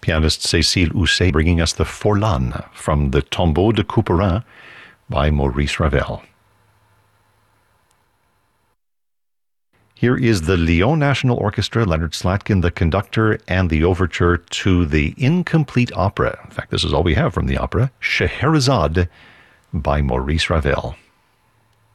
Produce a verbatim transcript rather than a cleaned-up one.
pianist Cécile Housset bringing us the Forlan from the Tombeau de Couperin by Maurice Ravel. Here is the Lyon National Orchestra, Leonard Slatkin, the conductor, and the overture to the incomplete opera. In fact, this is all we have from the opera, Scheherazade by Maurice Ravel.